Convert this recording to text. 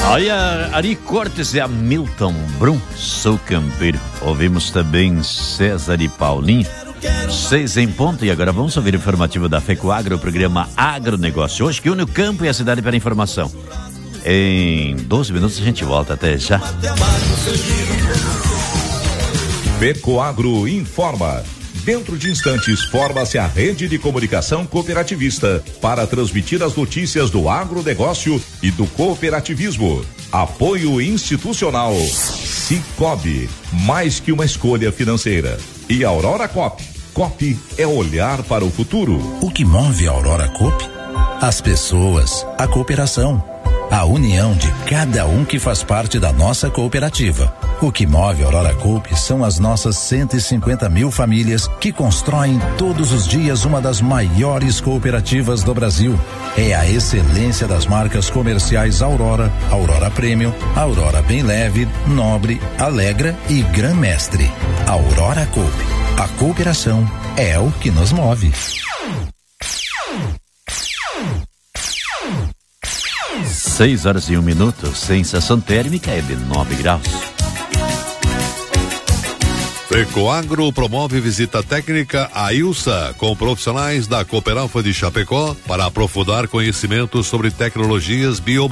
Aí a Ari Cortes e a Milton Brum, sou campeiro. Ouvimos também César e Paulinho, 6 em ponto. E agora vamos ouvir o informativo da FECOAGRO, o programa Agronegócio. Hoje que une o campo e a cidade para a informação. Em 12 minutos a gente volta, até já. FECOAGRO informa. Dentro de instantes, forma-se a rede de comunicação cooperativista para transmitir as notícias do agronegócio e do cooperativismo. Apoio institucional. Cicobi, mais que uma escolha financeira. E Aurora Coop. Coop é olhar para o futuro. O que move a Aurora Coop? As pessoas, a cooperação, a união de cada um que faz parte da nossa cooperativa. O que move a Aurora Coop são as nossas 150 mil famílias que constroem todos os dias uma das maiores cooperativas do Brasil. É a excelência das marcas comerciais Aurora, Aurora Premium, Aurora Bem Leve, Nobre, Alegra e Gran Mestre. Aurora Coop. A cooperação é o que nos move. 6 horas e 1 minuto, sensação térmica é de 9 graus. FECOAGRO promove visita técnica à ILSA com profissionais da Cooperalfa de Chapecó para aprofundar conhecimentos sobre tecnologias